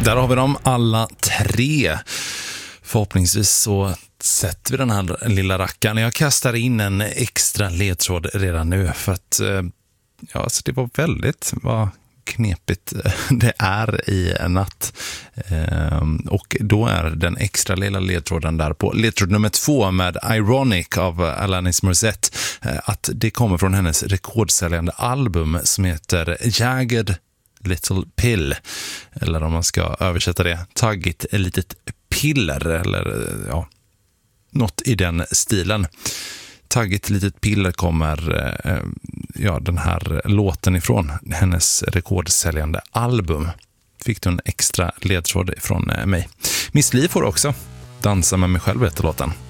Där har vi dem alla tre. Förhoppningsvis så sätter vi den här lilla rackaren. Jag kastar in en extra ledtråd redan nu för att så det var väldigt knepigt det är i en natt. Och då är den extra lilla ledtråden där på ledtråd nummer 2 med Ironic av Alanis Morissette att det kommer från hennes rekordsäljande album som heter Jagged Little Pill, eller om man ska översätta det, taggigt ett litet piller, eller något i den stilen. Taggigt litet piller kommer den här låten ifrån hennes rekordsäljande album. Fick du en extra ledtråd från mig. Miss Li får också Dansa med mig själv heter låten.